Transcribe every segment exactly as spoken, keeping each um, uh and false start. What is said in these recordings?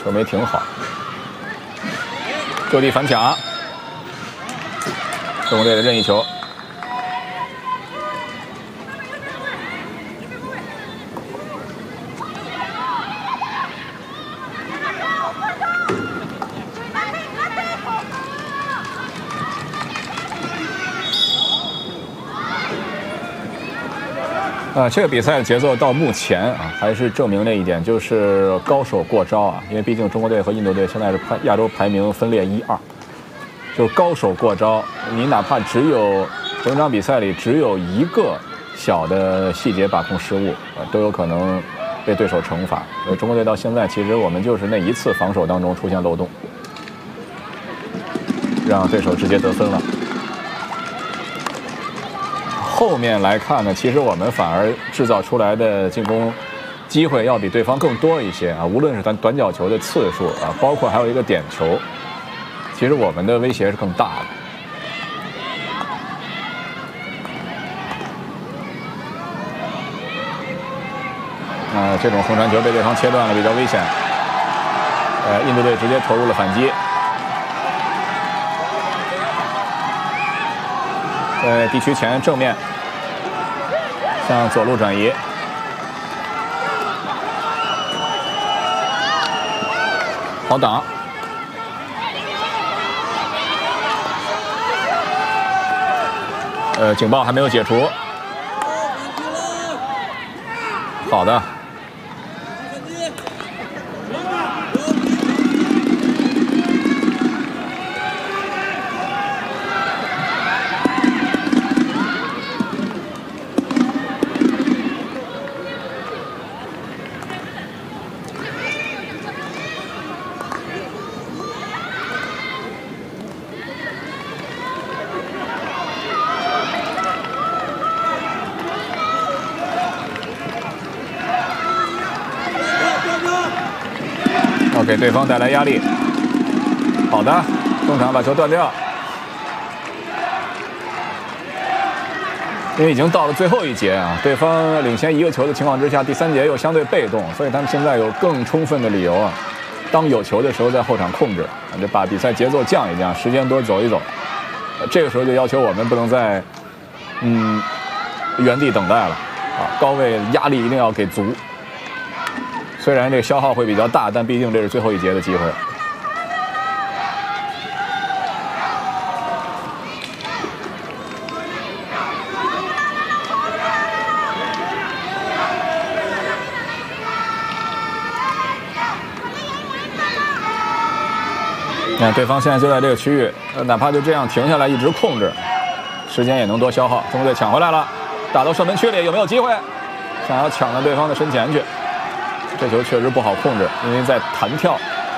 球没停好，就地反抢，中国队的任意球。 啊，这个比赛的节奏到目前啊，还是证明了一点，就是高手过招啊。因为毕竟中国队和印度队现在是排亚洲排名分列一二，就高手过招，你哪怕只有整场比赛里只有一个小的细节把控失误，啊，都有可能被对手惩罚。呃，中国队到现在其实我们就是那一次防守当中出现漏洞，让对手直接得分了。 后面来看呢，其实我们反而制造出来的进攻机会要比对方更多一些啊，无论是咱短角球的次数啊，包括还有一个点球，其实我们的威胁是更大的。啊，这种横传球被对方切断了，比较危险。呃，印度队直接投入了反击。在地区前正面。 向左路转移，好挡，呃，警报还没有解除，好的。 要给对方带来压力。好的，中场把球断掉。因为已经到了最后一节啊，对方领先一个球的情况之下，第三节又相对被动，所以他们现在有更充分的理由啊，当有球的时候在后场控制，就把比赛节奏降一降，时间多走一走。这个时候就要求我们不能再嗯原地等待了啊，高位压力一定要给足。 虽然这个消耗会比较大，但毕竟这是最后一节的机会。你看，对方现在就在这个区域，呃，哪怕就这样停下来一直控制，时间也能多消耗。中国队抢回来了，打到射门区里，有没有机会？想要抢到对方的身前去。 这球确实不好控制，因为在弹跳。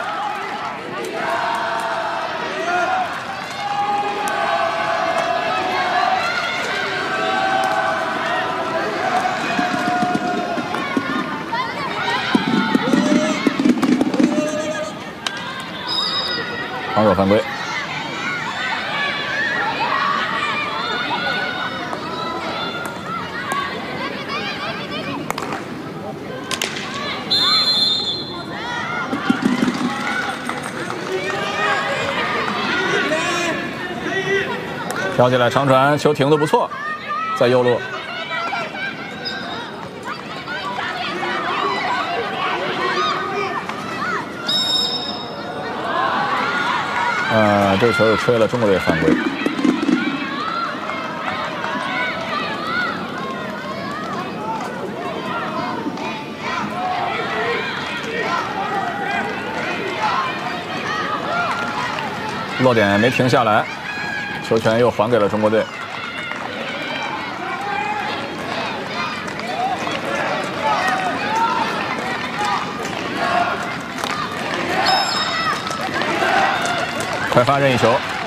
防守犯规。 挑起来长传，球停得不错，在右路。呃，这个球又吹了中国队犯规。落点没停下来。 球权又还给了中国队。快发任意球。